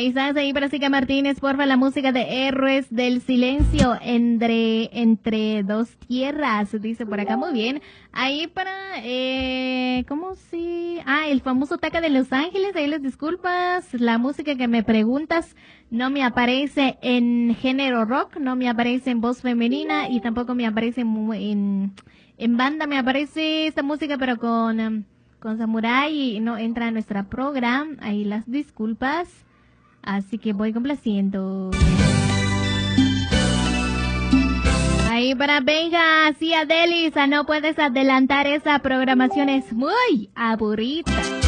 mensaje ahí para Sica Martínez, porfa, la música de Héroes del Silencio entre dos tierras, dice por acá, muy bien. Ahí para, ¿cómo si? El famoso Taca de Los Ángeles, ahí les disculpas, la música que me preguntas no me aparece en género rock, no me aparece en voz femenina y tampoco me aparece en banda, me aparece esta música pero con Samurai y no entra a nuestra programa, ahí las disculpas, así que voy complaciendo. Ahí para Benja, sí, Adelisa, no puedes adelantar esa programación, es muy aburrida.